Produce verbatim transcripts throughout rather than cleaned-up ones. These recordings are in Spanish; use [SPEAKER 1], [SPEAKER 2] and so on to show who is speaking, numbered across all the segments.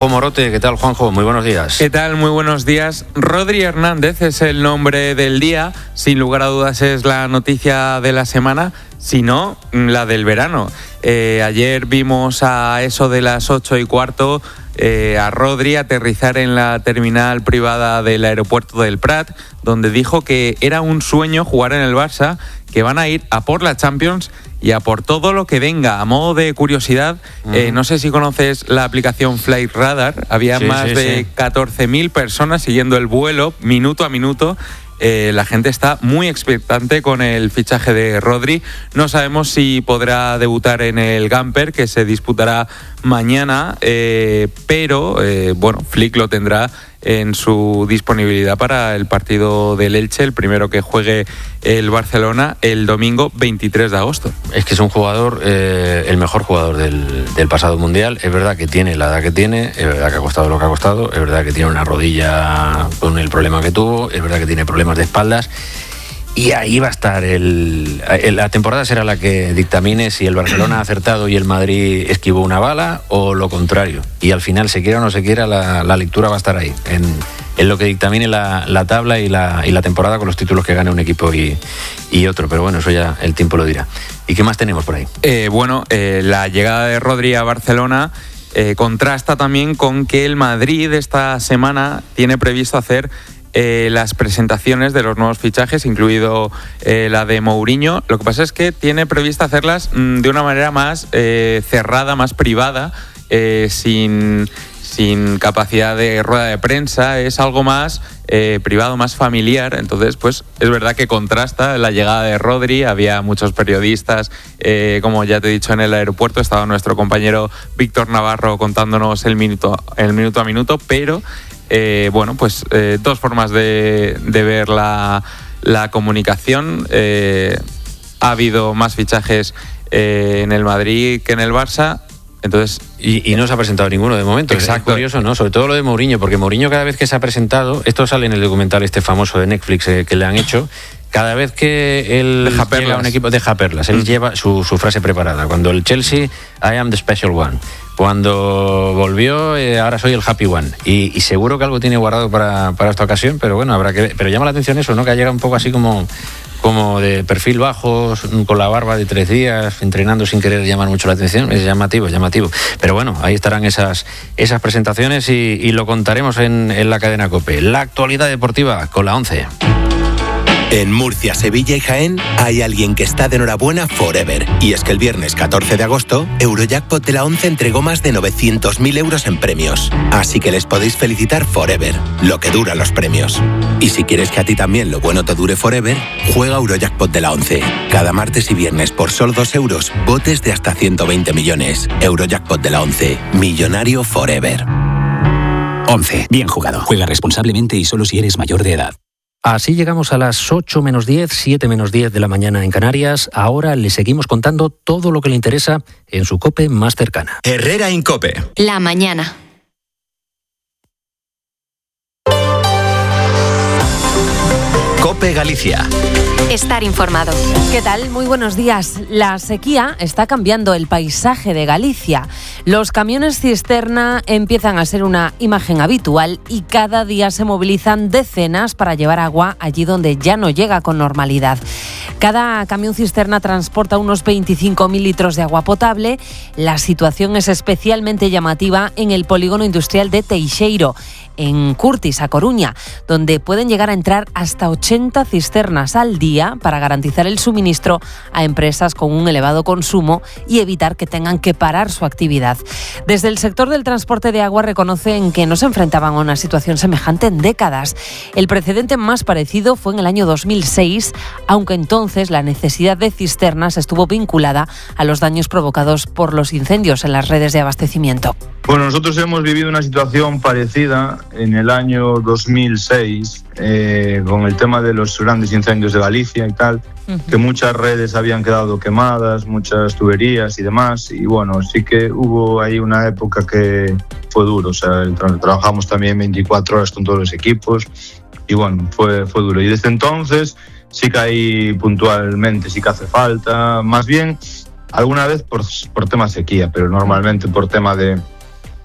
[SPEAKER 1] Juanjo Morote. ¿Qué tal, Juanjo? Muy buenos días.
[SPEAKER 2] ¿Qué tal? Muy buenos días. Rodri Hernández es el nombre del día. Sin lugar a dudas es la noticia de la semana, si no, la del verano. Eh, ayer vimos a eso de las ocho y cuarto eh, a Rodri aterrizar en la terminal privada del aeropuerto del Prat, donde dijo que era un sueño jugar en el Barça, que van a ir a por la Champions y a por todo lo que venga. A modo de curiosidad, uh-huh. eh, no sé si conoces la aplicación Flight Radar, había sí, más sí, de sí. catorce mil personas siguiendo el vuelo minuto a minuto. Eh, la gente está muy expectante con el fichaje de Rodri. No sabemos si podrá debutar en el Gamper, que se disputará mañana, eh, pero eh, bueno, Flick lo tendrá en su disponibilidad para el partido del Elche, el primero que juegue el Barcelona el domingo veintitrés de agosto.
[SPEAKER 1] Es que es un jugador, eh, el mejor jugador del, del pasado Mundial. Es verdad que tiene la edad que tiene, es verdad que ha costado lo que ha costado, es verdad que tiene una rodilla con el problema que tuvo, es verdad que tiene problemas de espaldas. Y ahí va a estar el, el, la temporada será la que dictamine si el Barcelona ha acertado y el Madrid esquivó una bala o lo contrario. Y al final, se quiera o no se quiera, la, la lectura va a estar ahí, en, en lo que dictamine la, la tabla y la, y la temporada con los títulos que gane un equipo y, y otro. Pero bueno, eso ya el tiempo lo dirá. ¿Y qué más tenemos por ahí?
[SPEAKER 2] Eh, bueno, eh, la llegada de Rodri a Barcelona eh, contrasta también con que el Madrid esta semana tiene previsto hacer Eh, las presentaciones de los nuevos fichajes, incluido eh, la de Mourinho. Lo que pasa es que tiene previsto hacerlas mmm, de una manera más eh, cerrada, más privada, eh, sin, sin capacidad de rueda de prensa. Es algo más eh, privado, más familiar. Entonces, pues es verdad que contrasta la llegada de Rodri. Había muchos periodistas, eh, como ya te he dicho, en el aeropuerto. Estaba nuestro compañero Víctor Navarro contándonos el minuto, el minuto a minuto, pero Eh, bueno, pues eh, dos formas de, de ver la, la comunicación. Eh, ha habido más fichajes eh, en el Madrid que en el Barça. Entonces,
[SPEAKER 1] y, y no se ha presentado ninguno de momento.
[SPEAKER 2] Exacto.
[SPEAKER 1] Es curioso, ¿no? Sobre todo lo de Mourinho, porque Mourinho cada vez que se ha presentado, esto sale en el documental este famoso de Netflix eh, que le han hecho. Cada vez que él
[SPEAKER 2] deja perlas.
[SPEAKER 1] llega a un equipo, deja perlas. Él mm. lleva su, su frase preparada. Cuando el Chelsea, I am the special one. Cuando volvió, eh, ahora soy el happy one. Y, y seguro que algo tiene guardado para, para esta ocasión, pero bueno, habrá que ver. Pero llama la atención eso, ¿no? Que ha llegado un poco así como, como de perfil bajo, con la barba de tres días, entrenando sin querer llamar mucho la atención. Es llamativo, es llamativo. Pero bueno, ahí estarán esas, esas presentaciones y, y lo contaremos en, en la cadena COPE. La actualidad deportiva con la once.
[SPEAKER 3] En Murcia, Sevilla y Jaén hay alguien que está de enhorabuena forever. Y es que el viernes catorce de agosto, Eurojackpot de la once entregó más de novecientos mil euros en premios. Así que les podéis felicitar forever, lo que duran los premios. Y si quieres que a ti también lo bueno te dure forever, juega Eurojackpot de la once. Cada martes y viernes por solo dos euros, botes de hasta ciento veinte millones. Eurojackpot de la once, millonario forever.
[SPEAKER 4] once. Bien jugado. Juega responsablemente y solo si eres mayor de edad.
[SPEAKER 5] Así llegamos a las ocho menos diez, siete menos diez de la mañana en Canarias. Ahora le seguimos contando todo lo que le interesa en su COPE más cercana.
[SPEAKER 3] Herrera en COPE.
[SPEAKER 6] La mañana.
[SPEAKER 3] COPE Galicia.
[SPEAKER 6] Estar informado.
[SPEAKER 7] ¿Qué tal? Muy buenos días. La sequía está cambiando el paisaje de Galicia. Los camiones cisterna empiezan a ser una imagen habitual y cada día se movilizan decenas para llevar agua allí donde ya no llega con normalidad. Cada camión cisterna transporta unos veinticinco mil litros de agua potable. La situación es especialmente llamativa en el polígono industrial de Teixeiro, en Curtis, a Coruña, donde pueden llegar a entrar hasta ochenta cisternas al día para garantizar el suministro a empresas con un elevado consumo y evitar que tengan que parar su actividad. Desde el sector del transporte de agua reconocen que no se enfrentaban a una situación semejante en décadas. El precedente más parecido fue en el año dos mil seis, aunque entonces la necesidad de cisternas estuvo vinculada a los daños provocados por los incendios en las redes de abastecimiento.
[SPEAKER 8] Bueno, nosotros hemos vivido una situación parecida en el año dos mil seis, eh, con el tema de los grandes incendios de Galicia y tal, uh-huh. que muchas redes habían quedado quemadas, muchas tuberías y demás, y bueno, sí que hubo ahí una época que fue duro, o sea, trabajamos también veinticuatro horas con todos los equipos, y bueno, fue, fue duro. Y desde entonces sí que hay puntualmente, sí que hace falta, más bien alguna vez por, por tema sequía, pero normalmente por tema de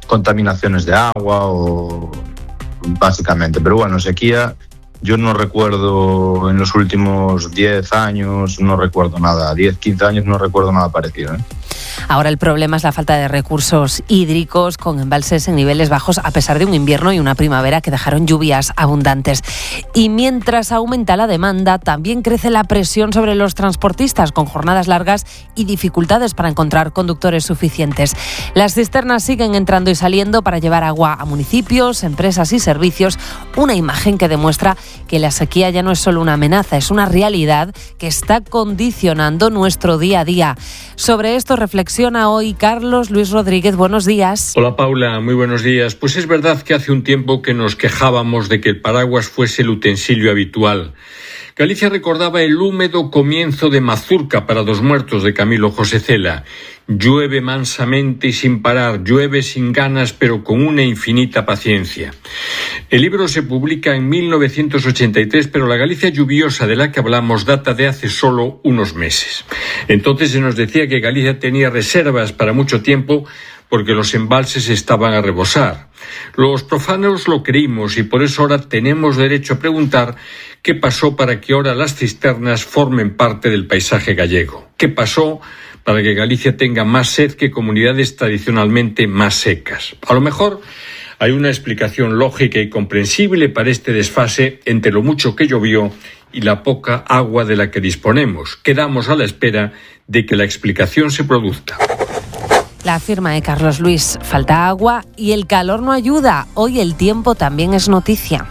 [SPEAKER 8] contaminaciones de agua o básicamente. Pero bueno, sequía, yo no recuerdo en los últimos diez años, no recuerdo nada, diez, quince años no recuerdo nada parecido, ¿eh?
[SPEAKER 7] Ahora el problema es la falta de recursos hídricos, con embalses en niveles bajos a pesar de un invierno y una primavera que dejaron lluvias abundantes. Y mientras aumenta la demanda, también crece la presión sobre los transportistas, con jornadas largas y dificultades para encontrar conductores suficientes. Las cisternas siguen entrando y saliendo para llevar agua a municipios, empresas y servicios, una imagen que demuestra que la sequía ya no es solo una amenaza, es una realidad que está condicionando nuestro día a día. Sobre esto reflexiona hoy Carlos Luis Rodríguez. Buenos días.
[SPEAKER 9] Hola Paula, muy buenos días. Pues es verdad que hace un tiempo que nos quejábamos de que el paraguas fuese el utensilio habitual. Galicia recordaba el húmedo comienzo de Mazurca para dos muertos de Camilo José Cela. Llueve mansamente y sin parar, llueve sin ganas pero con una infinita paciencia. El libro se publica en mil novecientos ochenta y tres, pero la Galicia lluviosa de la que hablamos data de hace solo unos meses. Entonces se nos decía que Galicia tenía reservas para mucho tiempo porque los embalses estaban a rebosar. Los profanos lo creímos y por eso ahora tenemos derecho a preguntar qué pasó para que ahora las cisternas formen parte del paisaje gallego. ¿Qué pasó para que Galicia tenga más sed que comunidades tradicionalmente más secas? A lo mejor hay una explicación lógica y comprensible para este desfase entre lo mucho que llovió y la poca agua de la que disponemos. Quedamos a la espera de que la explicación se produzca.
[SPEAKER 7] La firma de Carlos Luis: falta agua y el calor no ayuda. Hoy el tiempo también es noticia.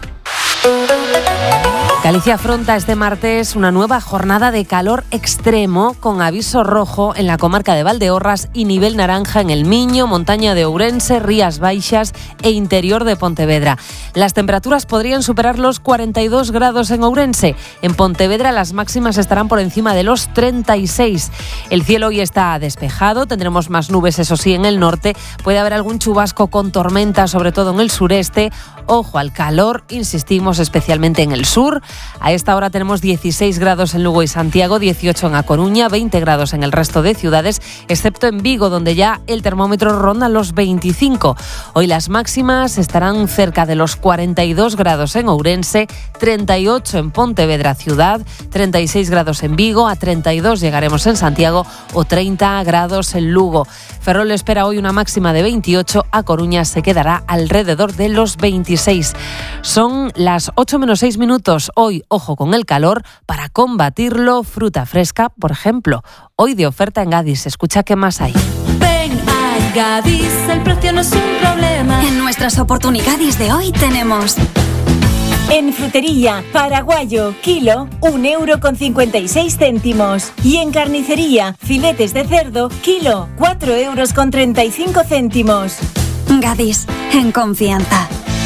[SPEAKER 7] Galicia afronta este martes una nueva jornada de calor extremo con aviso rojo en la comarca de Valdeorras y nivel naranja en el Miño, montaña de Ourense, Rías Baixas e interior de Pontevedra. Las temperaturas podrían superar los cuarenta y dos grados en Ourense. En Pontevedra las máximas estarán por encima de los treinta y seis. El cielo hoy está despejado, tendremos más nubes, eso sí, en el norte. Puede haber algún chubasco con tormenta, sobre todo en el sureste. Ojo al calor, insistimos, especialmente en el sur. A esta hora tenemos dieciséis grados en Lugo y Santiago, dieciocho en A Coruña, veinte grados en el resto de ciudades, excepto en Vigo, donde ya el termómetro ronda los veinticinco. Hoy las máximas estarán cerca de los cuarenta y dos grados en Ourense, treinta y ocho en Pontevedra ciudad, treinta y seis grados en Vigo, a treinta y dos llegaremos en Santiago o treinta grados en Lugo. Ferrol espera hoy una máxima de veintiocho, A Coruña se quedará alrededor de los veintiséis. Son las ocho menos seis minutos. Hoy, ojo con el calor, para combatirlo, fruta fresca, por ejemplo. Hoy de oferta en Gadis. Escucha qué más hay.
[SPEAKER 10] Ven a Gadis, el precio no es un problema. En nuestras oportunidades de hoy tenemos...
[SPEAKER 11] En frutería, paraguayo, kilo, un euro con cincuenta y seis céntimos. Y en carnicería, filetes de cerdo, kilo, cuatro euros con treinta y cinco céntimos.
[SPEAKER 10] Gadis, en confianza.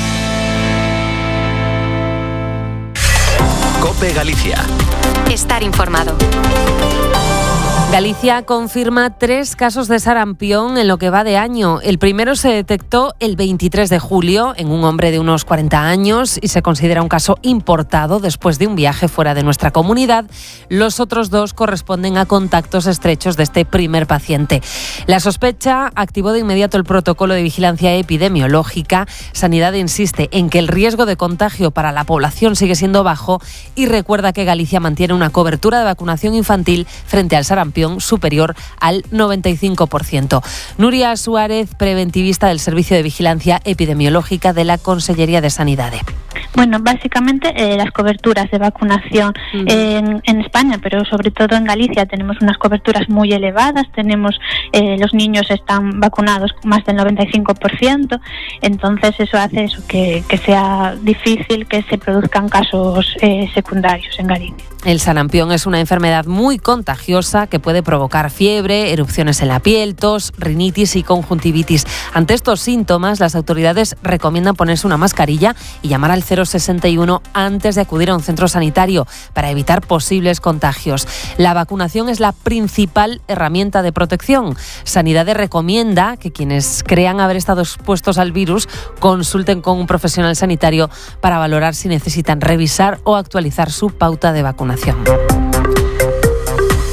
[SPEAKER 3] COPE Galicia.
[SPEAKER 6] Estar informado.
[SPEAKER 7] Galicia confirma tres casos de sarampión en lo que va de año. El primero se detectó el veintitrés de julio en un hombre de unos cuarenta años y se considera un caso importado después de un viaje fuera de nuestra comunidad. Los otros dos corresponden a contactos estrechos de este primer paciente. La sospecha activó de inmediato el protocolo de vigilancia epidemiológica. Sanidad insiste en que el riesgo de contagio para la población sigue siendo bajo y recuerda que Galicia mantiene una cobertura de vacunación infantil frente al sarampión superior al noventa y cinco por ciento. Nuria Suárez, preventivista del Servicio de Vigilancia Epidemiológica de la Consellería de Sanidad.
[SPEAKER 12] Bueno, básicamente eh, las coberturas de vacunación uh-huh. en, en España, pero sobre todo en Galicia tenemos unas coberturas muy elevadas, tenemos eh, los niños están vacunados con más del noventa y cinco por ciento, entonces eso hace eso que, que sea difícil que se produzcan casos eh, secundarios en Galicia.
[SPEAKER 7] El sarampión es una enfermedad muy contagiosa que puede provocar fiebre, erupciones en la piel, tos, rinitis y conjuntivitis. Ante estos síntomas, las autoridades recomiendan ponerse una mascarilla y llamar al cero sesenta y uno antes de acudir a un centro sanitario para evitar posibles contagios. La vacunación es la principal herramienta de protección. Sanidad recomienda que quienes crean haber estado expuestos al virus consulten con un profesional sanitario para valorar si necesitan revisar o actualizar su pauta de vacunación.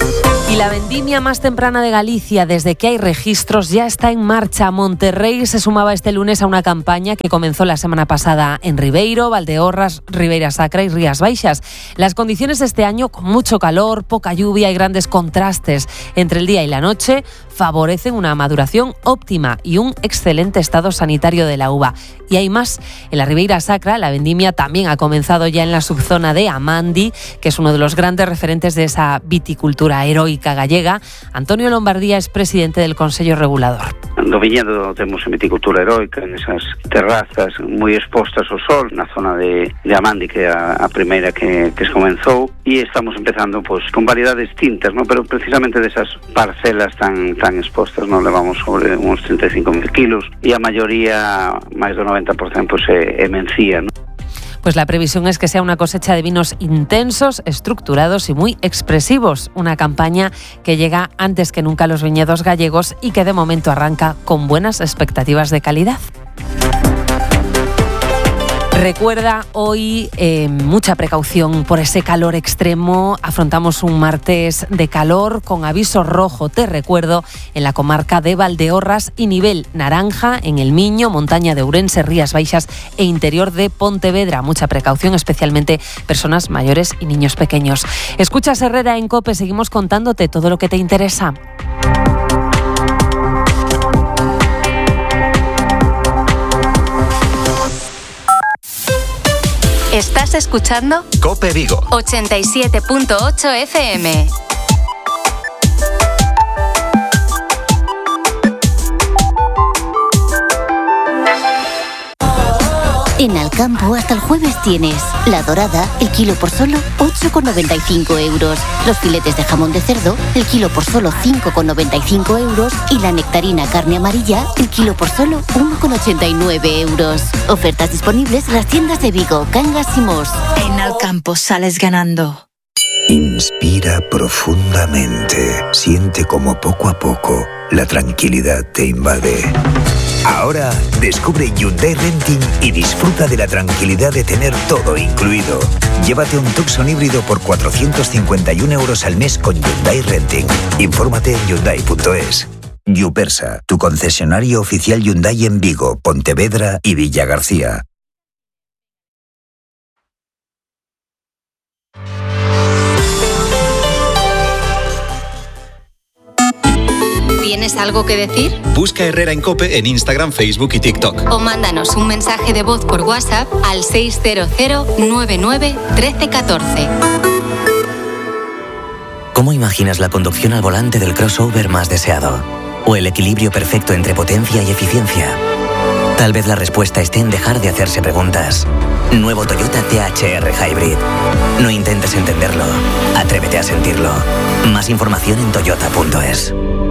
[SPEAKER 7] Y la vendimia más temprana de Galicia, desde que hay registros, ya está en marcha. Monterrey se sumaba este lunes a una campaña que comenzó la semana pasada en Ribeiro, Valdeorras, Ribeira Sacra y Rías Baixas. Las condiciones este año, con mucho calor, poca lluvia y grandes contrastes entre el día y la noche, favorecen una maduración óptima y un excelente estado sanitario de la uva. Y hay más. En la Ribeira Sacra, la vendimia también ha comenzado ya en la subzona de Amandi, que es uno de los grandes referentes de esa viticultura heroica gallega. Antonio Lombardía es presidente del Consello Regulador.
[SPEAKER 13] No viñedo temos en viticultura heroica, en esas terrazas moi expostas ao sol, na zona de, de Amandi, que é a, a primeira que, que se comenzou, e estamos empezando pues, con variedades distintas, ¿no? Pero precisamente desas parcelas tan, tan expostas, ¿no? Levamos sobre uns treinta e cinco mil kilos, e a maioría, máis do noventa por ciento, pues, é, é mencía, ¿no?
[SPEAKER 7] Pues la previsión es que sea una cosecha de vinos intensos, estructurados y muy expresivos. Una campaña que llega antes que nunca a los viñedos gallegos y que de momento arranca con buenas expectativas de calidad. Recuerda hoy eh, mucha precaución por ese calor extremo. Afrontamos un martes de calor con aviso rojo, te recuerdo, en la comarca de Valdeorras y nivel naranja en El Miño, montaña de Ourense, Rías Baixas e interior de Pontevedra. Mucha precaución, especialmente personas mayores y niños pequeños. Escuchas Herrera en COPE, seguimos contándote todo lo que te interesa.
[SPEAKER 6] Estás escuchando
[SPEAKER 3] COPE Vigo
[SPEAKER 6] ochenta y siete punto ocho F M.
[SPEAKER 14] En Alcampo hasta el jueves tienes la dorada, el kilo por solo ocho con noventa y cinco euros. Los filetes de jamón de cerdo, el kilo por solo cinco con noventa y cinco euros. Y la nectarina carne amarilla, el kilo por solo uno con ochenta y nueve euros. Ofertas disponibles en las tiendas de Vigo, Cangas y Mos.
[SPEAKER 15] En Alcampo sales ganando.
[SPEAKER 16] Inspira profundamente. Siente como poco a poco la tranquilidad te invade. Ahora descubre Hyundai Renting y disfruta de la tranquilidad de tener todo incluido. Llévate un Tucson híbrido por cuatrocientos cincuenta y un euros al mes con Hyundai Renting. Infórmate en hyundai punto es. Yupersa, tu concesionario oficial Hyundai en Vigo, Pontevedra y Villagarcía.
[SPEAKER 6] ¿Tienes algo que decir?
[SPEAKER 17] Busca Herrera en COPE en Instagram, Facebook y TikTok.
[SPEAKER 6] O mándanos un mensaje de voz por WhatsApp al seis cero cero nueve nueve uno tres uno cuatro.
[SPEAKER 18] ¿Cómo imaginas la conducción al volante del crossover más deseado? ¿O el equilibrio perfecto entre potencia y eficiencia? Tal vez la respuesta esté en dejar de hacerse preguntas. Nuevo Toyota T H R Hybrid. No intentes entenderlo. Atrévete a sentirlo. Más información en toyota punto es.